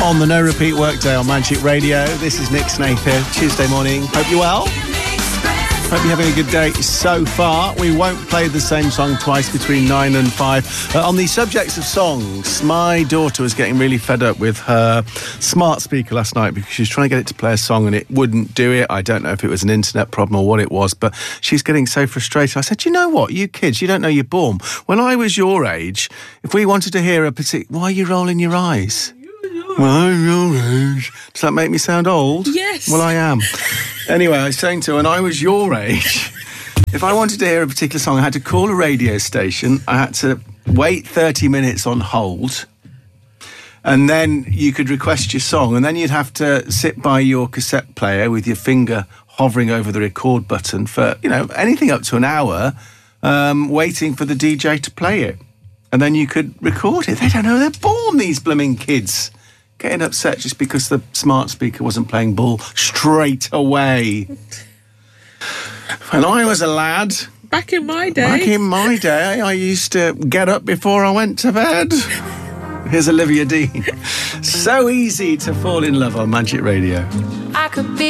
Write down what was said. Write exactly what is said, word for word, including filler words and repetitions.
On the No Repeat Workday on Magic Radio. This is Nick Snape here, Tuesday morning. Hope you're well. Hope you're having a good day so far. We won't play the same song twice between nine and five. Uh, on the subjects of songs, my daughter was getting really fed up with her smart speaker last night because she was trying to get it to play a song and it wouldn't do it. I don't know if it was an internet problem or what it was, but she's getting so frustrated. I said, you know what, you kids, you don't know you're born. When I was your age, if we wanted to hear a particular... Why are you rolling your eyes? Well, I'm your age. Does that make me sound old? Yes. Well, I am. Anyway, I was saying to her, when I was your age, if I wanted to hear a particular song, I had to call a radio station. I had to wait thirty minutes on hold. And then you could request your song. And then you'd have to sit by your cassette player with your finger hovering over the record button for, you know, anything up to an hour, um, waiting for the D J to play it. And then you could record it. They don't know they're born, these blooming kids. Getting upset just because the smart speaker wasn't playing ball straight away. When I was a lad... Back in my day. Back in my day, I used to get up before I went to bed. Here's Olivia Dean. So easy to fall in love on Magic Radio. I could be